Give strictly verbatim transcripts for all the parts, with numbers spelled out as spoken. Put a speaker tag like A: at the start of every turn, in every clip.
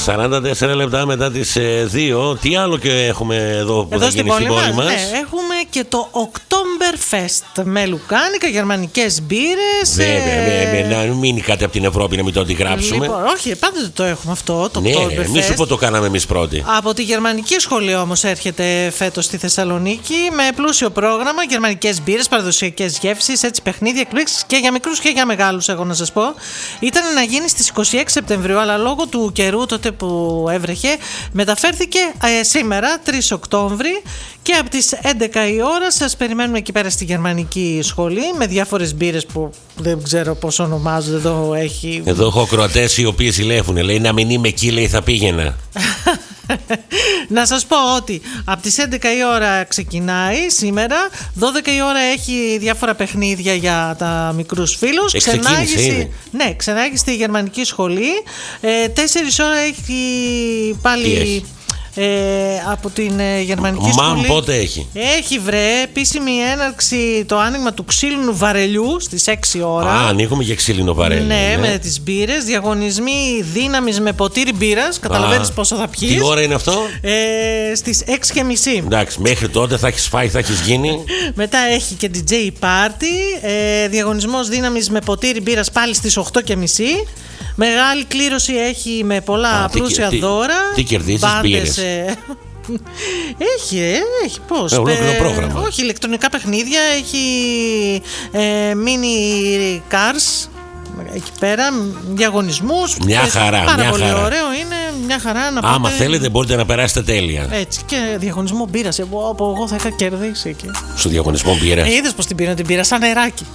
A: σαράντα τέσσερα λεπτά μετά τις δύο. Τι άλλο και έχουμε εδώ που
B: εδώ
A: θα γίνει στην πόλη μας?
B: Ναι, έχουμε και το Oktoberfest με λουκάνικα, γερμανικές μπύρες.
A: Βέβαια, ε... να μην μείνει κάτι από την Ευρώπη να μην το αντιγράψουμε.
B: Λοιπόν, όχι, πάντοτε το έχουμε αυτό, το
A: ναι,
B: Oktoberfest.
A: Μη σου πω το κάναμε εμείς πρώτοι.
B: Από τη γερμανική σχολή όμως έρχεται φέτος στη Θεσσαλονίκη με πλούσιο πρόγραμμα, γερμανικές μπύρες, παραδοσιακές γεύσεις, έτσι παιχνίδια, εκπλήξεις και για μικρούς και για μεγάλους, έχω να σας πω. Ήταν να γίνει στις είκοσι έξι Σεπτεμβρίου, αλλά λόγω του καιρού τότε που έβρεχε, μεταφέρθηκε ε, σήμερα, τρεις Οκτώβρη, και από τις έντεκα η ώρα σας περιμένουμε εκεί πέρα στη γερμανική σχολή με διάφορες μπύρες που δεν ξέρω πώς ονομάζονται. Εδώ έχει...
A: Εδώ έχω ακροατές οι οποίοι ζηλεύουν. Λέει να μην είμαι εκεί, λέει θα πήγαινα.
B: Να σας πω ότι από τις έντεκα η ώρα ξεκινάει σήμερα, δώδεκα η ώρα έχει διάφορα παιχνίδια για τα μικρούς φίλους. Ξενάγηση, ναι, ξενάγηση στη γερμανική σχολή. ε, τέσσερις ώρα έχει πάλι... Ε, από την ε, γερμανική
A: Μαμ,
B: σχολή.
A: πότε έχει?
B: Έχει βρε επίσημη έναρξη το άνοιγμα του ξύλινου βαρελιού στις έξι ώρα.
A: Α, ανοίγουμε για ξύλινο βαρέλι.
B: Ναι, ναι, με τις μπύρες. Διαγωνισμοί δύναμης με ποτήρι μπύρας. Καταλαβαίνεις πόσο θα πιείς.
A: Τι ώρα είναι αυτό?
B: Ε, στις έξι και μισή.
A: Εντάξει, μέχρι τότε θα έχεις φάει, θα έχεις γίνει.
B: Μετά έχει και ντι τζέι party. ε, Διαγωνισμός δύναμης με ποτήρι μπύρας πάλι στις οκτώ και μισή. Μεγάλη κλήρωση έχει με πολλά Α, πλούσια
A: τι,
B: δώρα.
A: Τι κερδίζεις, μπύρες?
B: Ε, έχει, ε, έχει πώς.
A: Ε, ολόκληρο πρόγραμμα.
B: Όχι, ηλεκτρονικά παιχνίδια. Έχει ε, mini cars εκεί πέρα, διαγωνισμούς.
A: Μια χαρά,
B: πάρα
A: μια
B: πολύ
A: χαρά.
B: ωραίο είναι, μια χαρά να
A: Άμα
B: πάτε...
A: θέλετε μπορείτε να περάσετε τέλεια.
B: Έτσι, και διαγωνισμό μπύρας. Εγώ, εγώ θα είχα κερδίσει εκεί.
A: Στο διαγωνισμό μπύρας.
B: Ε, είδες πως την πήρα, την πήρα σαν νεράκι.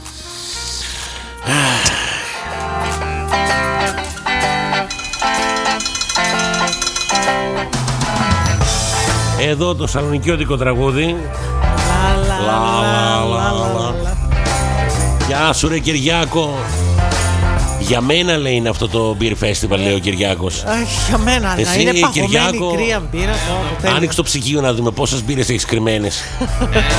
A: Εδώ το σαλονικιώτικο τραγούδι. Λα, λα, λα, λα. Γεια σου ρε Κυριάκο. Για μένα λέει είναι αυτό το beer festival, λέει ο Κυριάκος.
B: Για μένα,
A: εσύ,
B: είναι παγωμένη
A: Κυριάκο,
B: κρύα μπύρα.
A: άνοιξε το ψυγείο να δούμε πόσες μπύρες έχεις κρυμμένες.